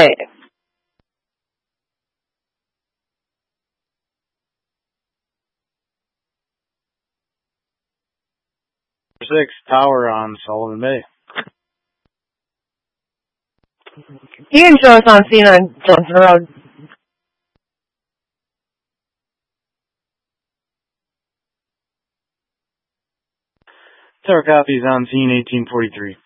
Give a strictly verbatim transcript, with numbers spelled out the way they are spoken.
Six Tower on Sullivan Bay. You can show us on scene on Johnson Road. Tower copies on scene eighteen forty-three.